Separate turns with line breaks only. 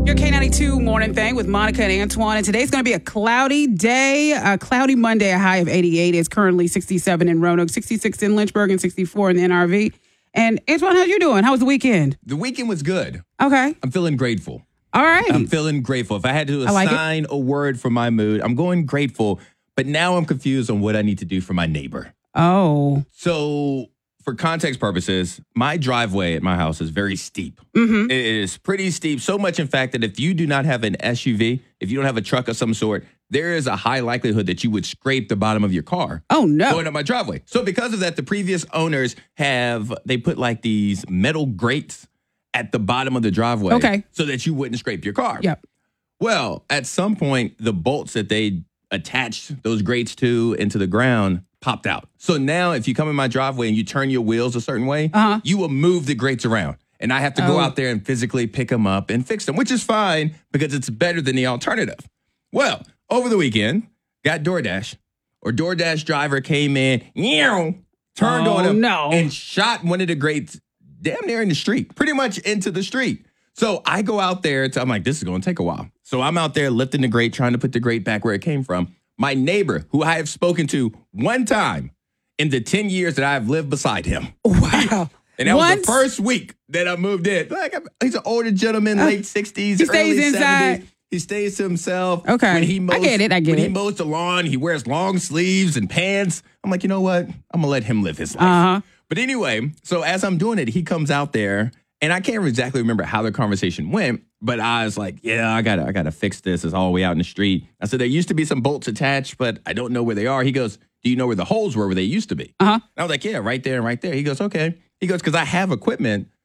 Your K92 morning thing with Monica and Antoine. And today's going to be a cloudy day, a cloudy Monday, a high of 88. It's currently 67 in Roanoke, 66 in Lynchburg, and 64 in the NRV. And Antoine, how you doing? How was the weekend?
The weekend was good.
Okay.
I'm feeling grateful.
All right.
I'm feeling grateful. If I had to assign a word for my mood, I'm going grateful. But now I'm confused on what I need to do for my neighbor.
Oh.
So for context purposes, my driveway at my house is very steep.
Mm-hmm.
It is pretty steep. So much, in fact, that if you do not have an SUV, if you don't have a truck of some sort, there is a high likelihood that you would scrape the bottom of your car.
Oh, no.
Going up my driveway. So because of that, the previous owners they put like these metal grates at the bottom of the driveway.
Okay.
So that you wouldn't scrape your car.
Yep.
Well, at some point, the bolts that they attached those grates to into the ground popped out. So now if you come in my driveway and you turn your wheels a certain way, you will move the grates around. And I have to go out there and physically pick them up and fix them, which is fine because it's better than the alternative. Well, over the weekend, got DoorDash driver came in, turned on him and shot one of the grates damn near in the street, pretty much into the street. So I go out there, I'm like, this is going to take a while. So I'm out there lifting the grate, trying to put the grate back where it came from. My neighbor, who I have spoken to one time in the 10 years that I've lived beside him.
Wow.
And that was the first week that I moved in. He's an older gentleman, late 60s,
he stays
early
inside.
70s. He stays to himself.
Okay.
When he mows,
I get it.
When he mows the lawn, he wears long sleeves and pants. I'm like, you know what? I'm going to let him live his life.
Uh-huh.
But anyway, so as I'm doing it, he comes out there. And I can't exactly remember how the conversation went, but I was like, yeah, I gotta fix this. It's all the way out in the street. I said, there used to be some bolts attached, but I don't know where they are. He goes, do you know where the holes were where they used to be?
Uh-huh.
And I was like, yeah, right there and right there. He goes, okay. He goes, because I have equipment